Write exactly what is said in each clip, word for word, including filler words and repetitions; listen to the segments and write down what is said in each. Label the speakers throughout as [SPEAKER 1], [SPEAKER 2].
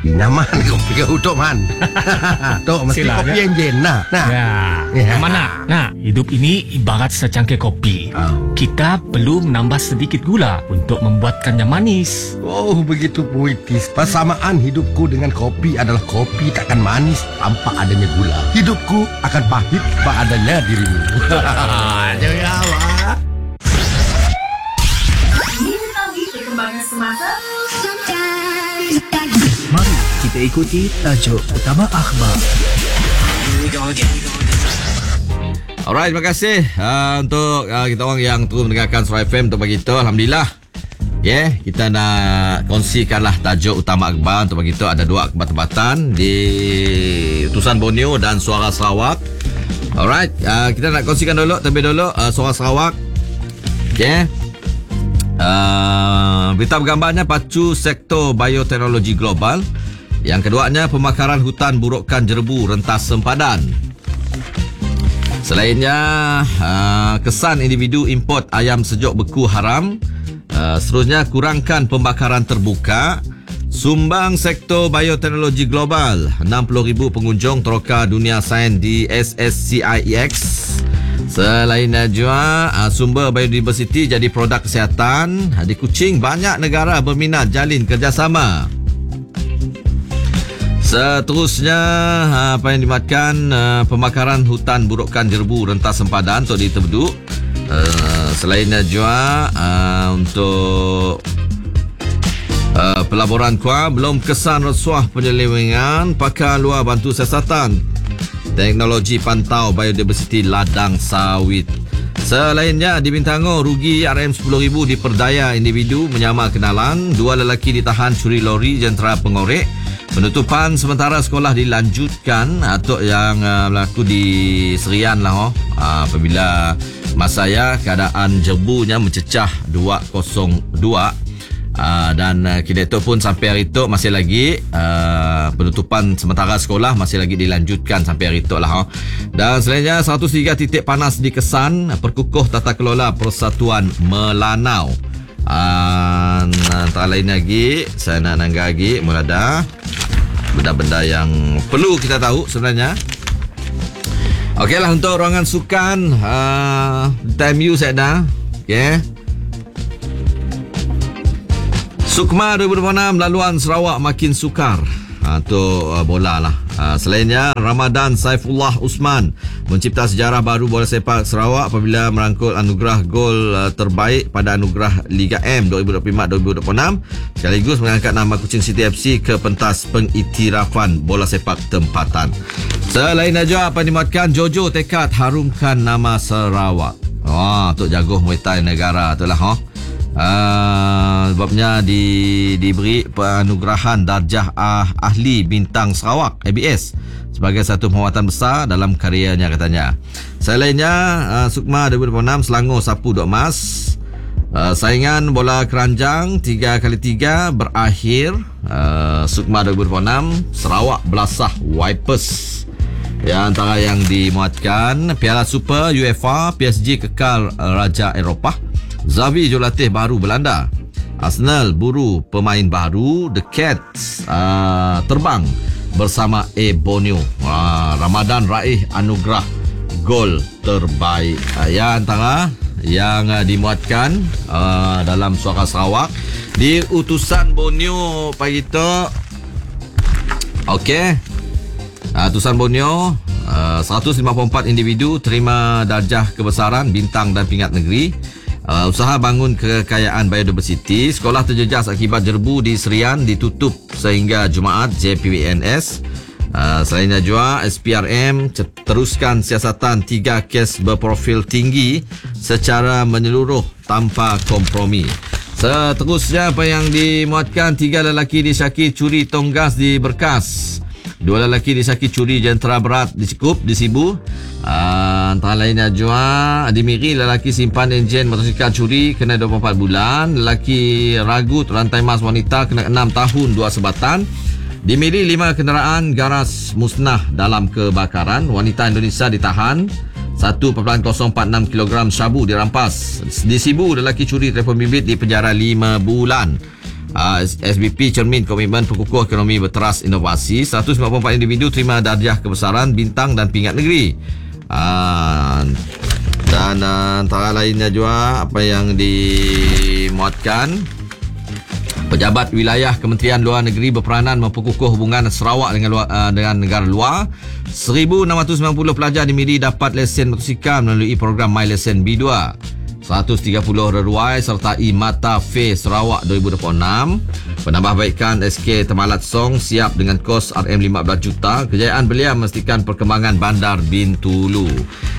[SPEAKER 1] kopi nyaman, kopi kau Tok Man. Tok mesti
[SPEAKER 2] Sila,
[SPEAKER 1] kopi
[SPEAKER 2] ya?
[SPEAKER 1] yang jen nah. Nah.
[SPEAKER 2] Ya,
[SPEAKER 1] Ya.
[SPEAKER 2] mana? Nah, hidup ini ibarat secangkir kopi.
[SPEAKER 1] Oh.
[SPEAKER 2] Kita perlu menambah sedikit gula untuk membuatkannya manis.
[SPEAKER 1] Oh, begitu puitis. Persamaan hidupku dengan kopi adalah kopi takkan manis tanpa adanya gula. Hidupku akan pahit tanpa adanya dirimu. Jangan awak.
[SPEAKER 3] Mengetahui perkembangan semasa.
[SPEAKER 4] Mari kita ikuti tajuk utama akhbar.
[SPEAKER 5] Alright, terima kasih uh, untuk uh, kita orang yang terus mendengarkan Suara F M untuk pagi tu. Alhamdulillah. Yeah, kita nak kongsikanlah tajuk utama akhbar. Untuk pagi tu ada dua akhbar tempatan di Utusan Borneo dan Suara Sarawak. Alright, uh, kita nak kongsikan dulu terlebih dulu uh, Suara Sarawak. Okay. Uh, berita bergambarnya pacu sektor bioteknologi global. Yang keduanya pemakaran hutan burukkan jerebu rentas sempadan. Selainnya uh, kesan individu import ayam sejuk beku haram. Uh, seterusnya kurangkan pembakaran terbuka. Sumbang sektor bioteknologi global. enam puluh ribu pengunjung teroka dunia sains di S S C I E X. Selainnya juga uh, sumber biodiversiti jadi produk kesihatan. Di Kuching banyak negara berminat jalin kerjasama. Seterusnya apa yang dimakan uh, pembakaran hutan burukkan jerebu rentas sempadan untuk di Tebedu. Uh, selainnya juga uh, untuk uh, pelaburan Kuala belum kesan rasuah penyelewengan pakar luar bantu siasatan teknologi pantau biodiversiti ladang sawit. Selainnya di Bintango rugi R M sepuluh ribu diperdaya individu menyamar kenalan. Dua lelaki ditahan curi lori jentera pengorek. Penutupan sementara sekolah dilanjutkan atau yang uh, berlaku di Serian lah oh. Uh, apabila masaya keadaan jerebunya mencecah dua kosong dua uh, dan uh, kini itu pun sampai hari itu masih lagi uh, penutupan sementara sekolah masih lagi dilanjutkan sampai hari itu lah oh. Dan selainnya seratus tiga titik panas dikesan perkukuh tata kelola Persatuan Melanau. Uh, antara lain lagi saya nak nanggah lagi mulada benda-benda yang perlu kita tahu sebenarnya. Okeylah untuk ruangan sukan uh, time you saya dah. Okey. Sukma dua ribu dua puluh enam laluan Sarawak makin sukar. Ha, untuk uh, bola lah. Uh, selainnya Ramadan Saifullah Usman mencipta sejarah baru bola sepak Sarawak apabila merangkul anugerah gol uh, terbaik pada anugerah Liga M dua ribu dua puluh lima dua ribu dua puluh enam sekaligus mengangkat nama Kuching City F C ke pentas pengiktirafan bola sepak tempatan. Selainnya juga apa dimuatkan Jojo tekad harumkan nama Sarawak. Wah, untuk jago Muay Thai negara itulah ha. Uh, sebabnya di, diberi penganugerahan darjah ah, ahli bintang Sarawak A B S sebagai satu penguatan besar dalam karyanya katanya. Selainnya uh, Sukma dua ribu dua puluh enam Selangor sapu dua emas. Uh, saingan bola keranjang tiga kali tiga berakhir. uh, Sukma dua ribu dua puluh enam Sarawak belasah Wipers. Ya, antara yang dimuatkan Piala Super UEFA, P S G kekal uh, Raja Eropah. Xavi jurulatih baru Belanda. Arsenal buru pemain baru. The Cats uh, terbang bersama A Borneo. uh, Ramadan raih anugerah gol terbaik. uh, Ya, antara yang uh, dimuatkan uh, dalam Suara Sarawak di Utusan Borneo pagi itu. Okey, uh, Utusan Borneo uh, seratus lima puluh empat individu terima darjah kebesaran bintang dan pingat negeri. Uh, usaha bangun kekayaan biodiversiti. Sekolah terjejas akibat jerebu di Serian ditutup sehingga Jumaat J P W N S. Uh, selainnya juga S P R M teruskan siasatan tiga kes berprofil tinggi secara menyeluruh tanpa kompromi. Seterusnya apa yang dimuatkan tiga lelaki disyaki curi tonggas di Berkas. Dua lelaki disyaki curi jentera berat di Cekup, di Sibu. Uh, antara lainnya juga di Miri lelaki simpan enjin motosikal curi kena dua puluh empat bulan. Lelaki ragut rantai mas wanita kena enam tahun dua sebatan. Di Miri lima kenderaan garas musnah dalam kebakaran. Wanita Indonesia ditahan. satu perpuluhan kosong empat enam kilogram syabu dirampas. Di Sibu lelaki curi telefon bimbit di penjara lima bulan. Uh, S B P cermin komitmen pekukuh ekonomi berteras inovasi. Seratus sembilan puluh empat individu terima darjah kebesaran bintang dan pingat negeri. Uh, dan uh, antara lainnya juga apa yang dimuatkan, pejabat wilayah Kementerian Luar Negeri berperanan memperkukuh hubungan Sarawak dengan luar, uh, dengan negara luar. seribu enam ratus sembilan puluh pelajar di Miri dapat lesen motosikal melalui program My Lesen B dua. seratus tiga puluh reruai sertai Mata Fair Sarawak dua ribu dua puluh enam. Penambahbaikan S K Temalat Song siap dengan kos R M lima belas juta. Kejayaan belia memastikan perkembangan Bandar Bintulu.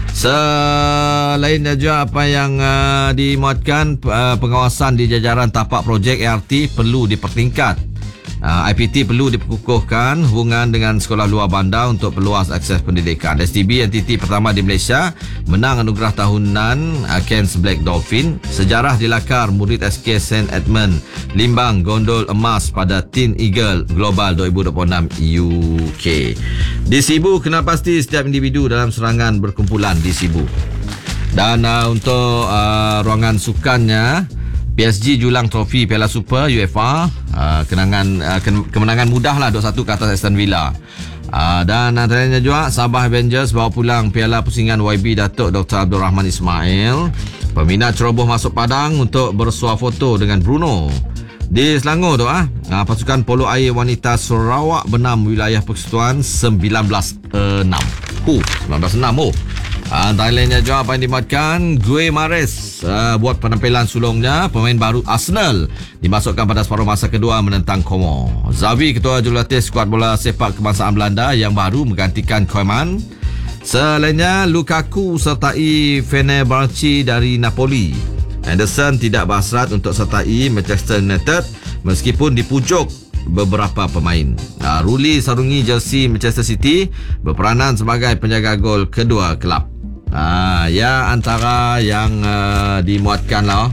[SPEAKER 5] Selainnya juga apa yang uh, dimuatkan, uh, pengawasan di jajaran tapak projek A R T perlu dipertingkat. Uh, I P T perlu diperkukuhkan hubungan dengan sekolah luar bandar untuk perluas akses pendidikan. S T B entiti pertama di Malaysia menang anugerah tahunan uh, Cairns Black Dolphin. Sejarah dilakar murid S K Saint Edmund limbang gondol emas pada Teen Eagle Global dua ribu dua puluh enam U K. Di Sibu, kenal pasti setiap individu dalam serangan berkumpulan di Sibu. Dan uh, untuk uh, ruangan sukannya, P S G julang trofi Piala Super U E F A, uh, kenangan uh, kemenangan mudah lah dua satu ke atas Aston Villa. Uh, dan antaranya juga Sabah Avengers bawa pulang Piala Pusingan Y B Datuk Doktor Abdul Rahman Ismail. Peminat ceroboh masuk padang untuk bersuah foto dengan Bruno. Di Selangor tu ah, uh, pasukan polo air wanita Sarawak benam wilayah persekutuan sembilan belas enam. Huh, sembilan belas enam oh. Antara lainnya juga apa yang dimuatkan, Gue Mares uh, buat penampilan sulungnya. Pemain baru Arsenal dimasukkan pada separuh masa kedua menentang Como. Xavi, ketua jurulatih skuad bola sepak kebangsaan Belanda yang baru menggantikan Koeman. Selainnya, Lukaku sertai Fenerbahce dari Napoli. Henderson tidak berhasrat untuk sertai Manchester United meskipun dipujuk beberapa pemain. uh, Ruli sarungi jersey Manchester City, berperanan sebagai penjaga gol kedua kelab. Ah, ya antara yang uh, dimuatkan lah.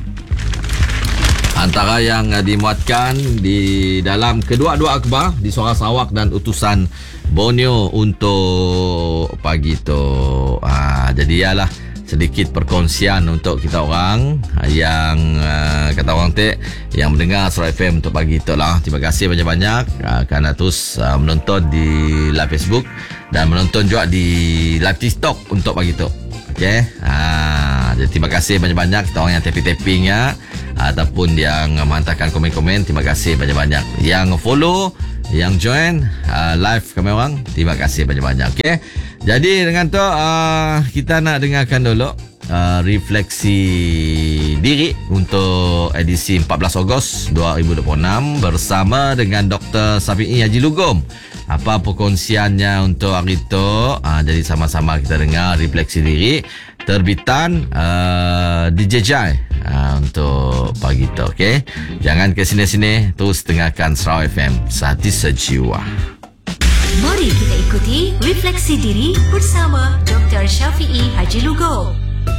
[SPEAKER 5] Antara yang uh, dimuatkan di dalam kedua-dua akhbar di Suara Sarawak dan utusan Borneo untuk pagi tu. Ah, jadi ialah sedikit perkongsian untuk kita orang yang uh, kata orang tu yang mendengar Suara F M untuk pagi tu lah. Terima kasih banyak-banyak uh, kerana terus uh, menonton di live Facebook dan menonton juga di live TikTok untuk pagi tu. Okey. Ha, jadi terima kasih banyak-banyak kita orang yang tapping-tapping ya, ataupun yang menghantarkan komen-komen. Terima kasih banyak-banyak yang follow, yang join uh, live kami orang. Terima kasih banyak-banyak. Okey. Jadi dengan tu uh, kita nak dengarkan dulu uh, refleksi diri untuk edisi empat belas Ogos dua ribu dua puluh enam bersama dengan Doktor Safi'i Haji Lugum. Apa perkongsiannya untuk hari itu? Uh, jadi sama-sama kita dengar refleksi diri terbitan uh, D J Jai uh, untuk pagi itu. Okay? Jangan ke sini-sini, terus dengarkan Sarawak F M Sehati Sejiwa.
[SPEAKER 6] Mari kita ikuti refleksi diri bersama Doktor Syafi'i Haji Lugum.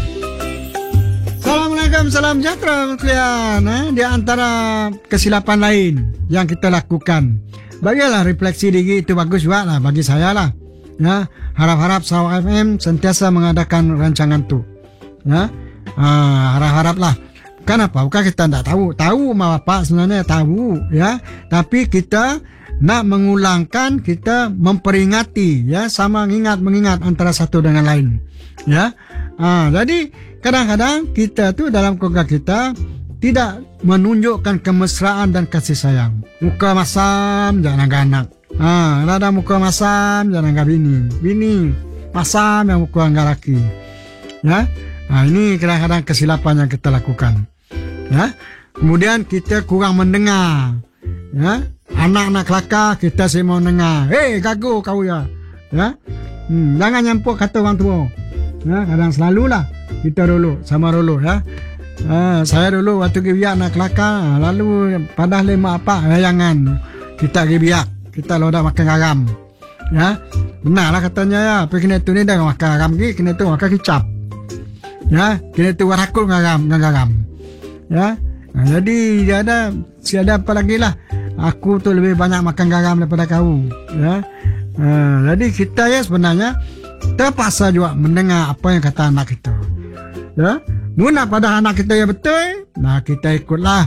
[SPEAKER 7] Assalamualaikum, salam sejahtera sekalian. Eh? Di antara kesilapan lain yang kita lakukan, bagilah refleksi diri itu bagus juga lah bagi saya lah. Ya, harap-harap Sarawak F M sentiasa mengadakan rancangan tu. Ya, ah, harap-harap lah. Kenapa? Bukan kita tak tahu, tahu mak bapak sebenarnya tahu, ya. Tapi kita nak mengulangkan, kita memperingati, ya, sama mengingat mengingat antara satu dengan lain. Ya, ah, jadi kadang-kadang kita tu dalam keluarga kita tidak menunjukkan kemesraan dan kasih sayang. Muka masam jangan anak-anak. Ha, ada muka masam jangan angkat bini. Bini masam yang muka angkat laki. Ya. Ha, ini kadang-kadang kesilapan yang kita lakukan. Ya. Kemudian kita kurang mendengar. Ya. Anak-anak kelakar kita semua mendengar. Hei, gagu kau ya. Ya. Hmm, jangan nyampuk kata orang tua. Ya, kadang selalulah kita dulu sama dulu ya. Ah, saya dulu waktu pergi biak nak kelakar, lalu padah lima apa, eh, jangan kita pergi biak, kita lo dah makan garam, ya, benarlah katanya ya, tapi kena tu ni dah makan garam lagi, kena tu makan kicap, ya, kena tu warakul garam, dengan garam, ya, nah, jadi dia ada, si ada apa lagi lah, aku tu lebih banyak makan garam daripada kau, ya, ah, jadi kita ya sebenarnya terpaksa juga mendengar apa yang kata anak kita, ya. Muna pada anak kita yang betul, nah kita ikutlah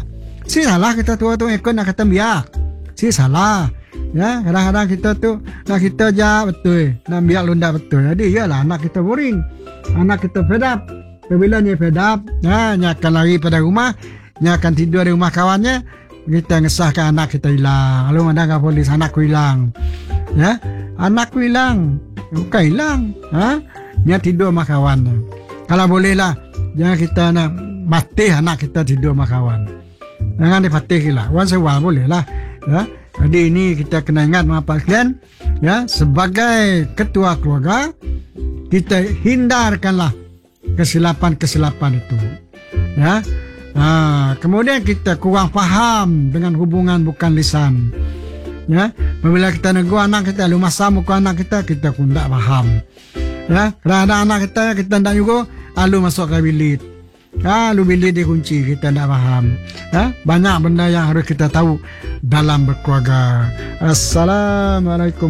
[SPEAKER 7] Si salah kita tua tu ikut nak kata biak. Si salah. Ya, kadang-kadang kita tu nak kita ja betul, nak biak lunda betul. Jadi iyalah anak kita boring. Anak kita fed up. Apabila dia fed up, ya, dia akan lari pada rumah, dia akan tidur di rumah kawannya. Kita ngesahkan anak kita hilang. Lalu ada ke polis, anakku hilang. Ya, anakku hilang. Bukan hilang. Ha? Dia tidur sama kawannya. Kalau bolehlah, jangan kita nak mati anak kita tidur sama kawan. Jangan dipatih lah. Once a while boleh lah. Ya. Jadi ini kita kena ingat apa kalian. Ya, sebagai ketua keluarga, kita hindarkanlah kesilapan-kesilapan itu. Ya. Ha, kemudian kita kurang faham dengan hubungan bukan lisan. Ya, apabila kita negur anak kita, lu masa muka anak kita, kita pun tak faham. Ya, kerana anak kita kita tak juga, alu masuk ke bilik. Ha, lu bilik dikunci, kita tak faham. Ya, banyak benda yang harus kita tahu dalam berkeluarga. Assalamualaikum.